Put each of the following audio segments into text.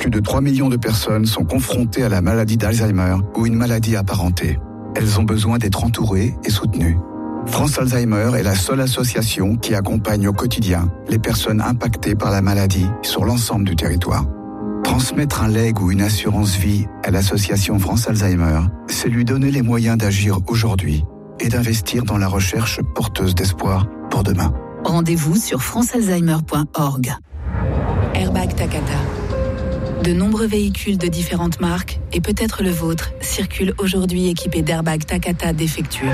Plus de 3 millions de personnes sont confrontées à la maladie d'Alzheimer ou une maladie apparentée. Elles ont besoin d'être entourées et soutenues. France Alzheimer est la seule association qui accompagne au quotidien les personnes impactées par la maladie sur l'ensemble du territoire. Transmettre un legs ou une assurance vie à l'association France Alzheimer, c'est lui donner les moyens d'agir aujourd'hui et d'investir dans la recherche porteuse d'espoir pour demain. Rendez-vous sur francealzheimer.org. Airbag Takata. De nombreux véhicules de différentes marques, et peut-être le vôtre, circulent aujourd'hui équipés d'airbags Takata défectueux.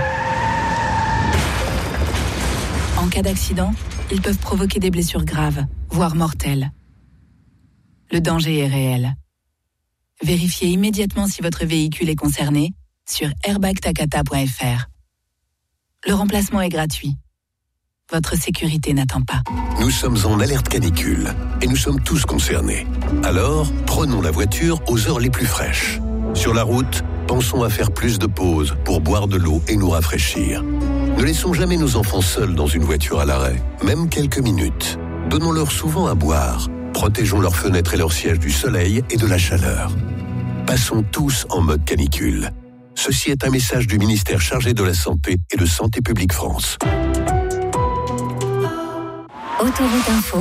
En cas d'accident, ils peuvent provoquer des blessures graves, voire mortelles. Le danger est réel. Vérifiez immédiatement si votre véhicule est concerné sur airbagtakata.fr. Le remplacement est gratuit. Votre sécurité n'attend pas. Nous sommes en alerte canicule et nous sommes tous concernés. Alors, prenons la voiture aux heures les plus fraîches. Sur la route, pensons à faire plus de pauses pour boire de l'eau et nous rafraîchir. Ne laissons jamais nos enfants seuls dans une voiture à l'arrêt, même quelques minutes. Donnons-leur souvent à boire. Protégeons leurs fenêtres et leurs sièges du soleil et de la chaleur. Passons tous en mode canicule. Ceci est un message du ministère chargé de la Santé et de Santé publique France. Autoroute Info.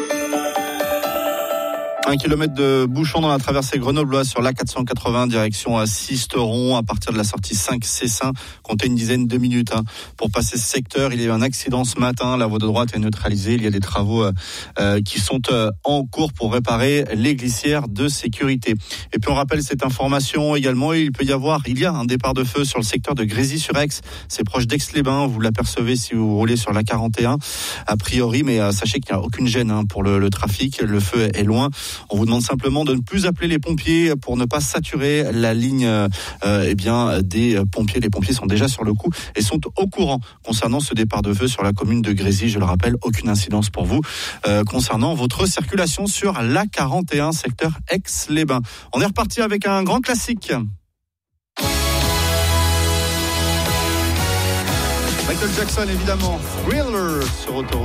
1 kilomètre de bouchon dans la traversée grenobloise sur l'A480 direction Sisteron à partir de la sortie 5 Cessin. Comptez une dizaine de minutes pour passer ce secteur. Il y a eu un accident ce matin. La voie de droite est neutralisée. Il y a des travaux qui sont en cours pour réparer les glissières de sécurité. Et puis on rappelle cette information également. Il y a un départ de feu sur le secteur de Grésy-sur-Aix. C'est proche d'Aix-les-Bains. Vous l'apercevez si vous roulez sur l'A41 a priori. Mais sachez qu'il n'y a aucune gêne pour le trafic. Le feu est loin. On vous demande simplement de ne plus appeler les pompiers pour ne pas saturer la ligne des pompiers. Les pompiers sont déjà sur le coup et sont au courant concernant ce départ de feu sur la commune de Grésy. Je le rappelle, aucune incidence pour vous concernant votre circulation sur l'A41 secteur Aix-les-Bains. On est reparti avec un grand classique. Michael Jackson évidemment, Thriller sur Autoroute.